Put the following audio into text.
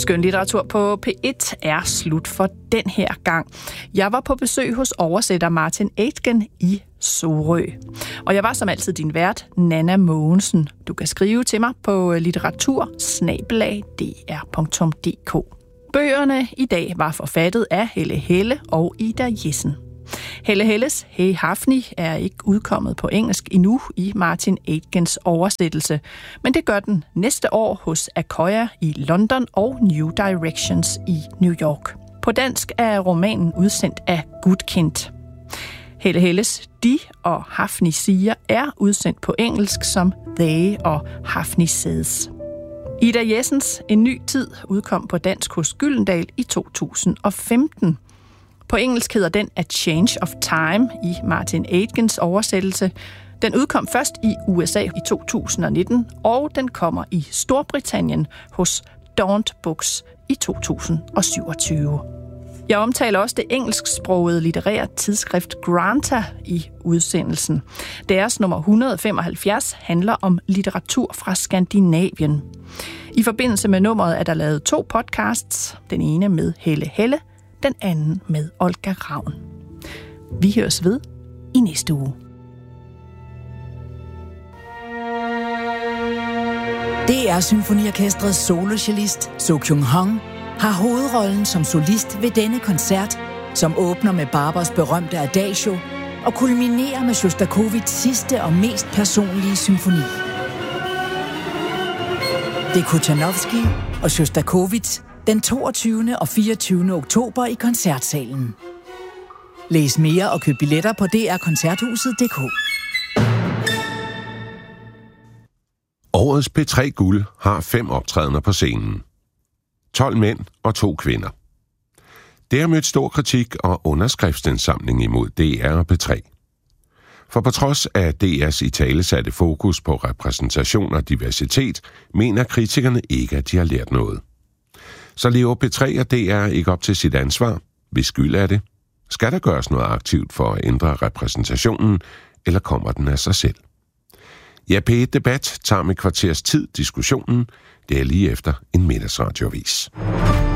Skønlitteratur på P1 er slut for den her gang. Jeg var på besøg hos oversætter Martin Aitken i Sorø. Og jeg var som altid din vært, Nanna Mogensen. Du kan skrive til mig på litteratur@dr.dk. Bøgerne i dag var forfattet af Helle Helle og Ida Jessen. Helle Helles Hey Hafni er ikke udkommet på engelsk endnu i Martin Aitkens oversættelse, men det gør den næste år hos Akoya i London og New Directions i New York. På dansk er romanen udsendt af Gudkind. Helle Helles De og Hafni siger er udsendt på engelsk som They og Hafni Says. Ida Jessens En ny tid udkom på dansk hos Gyldendal i 2015. På engelsk hedder den A Change of Time i Martin Aitkens oversættelse. Den udkom først i USA i 2019, og den kommer i Storbritannien hos Daunt Books i 2027. Jeg omtaler også det engelsksprogede litterære tidsskrift Granta i udsendelsen. Deres nummer 175 handler om litteratur fra Skandinavien. I forbindelse med nummeret er der lavet 2 podcasts. Den ene med Helle Helle, den anden med Olga Ravn. Vi høres ved i næste uge. DR Symfoniorkestrets solocellist So Kyung-hong har hovedrollen som solist ved denne koncert, som åbner med Barbers berømte Adagio og kulminerer med Sjostakovitjs sidste og mest personlige symfoni. Det er Kochanovskij og Sjostakovitj den 22. og 24. oktober i Koncertsalen. Læs mere og køb billetter på drkoncerthuset.dk. Årets P3 Guld har 5 optrædener på scenen. 12 mænd og 2 kvinder. Det har mødt stor kritik og underskriftsindsamling imod DR og P3. For på trods af DR's italesatte fokus på repræsentation og diversitet, mener kritikerne ikke, at de har lært noget. Så lever P3 og DR ikke op til sit ansvar? Hvis skyld er det? Skal der gøres noget aktivt for at ændre repræsentationen, eller kommer den af sig selv? Ja, P1 Debat tager med kvarters tid diskussionen. Det er lige efter en middagsradioavis.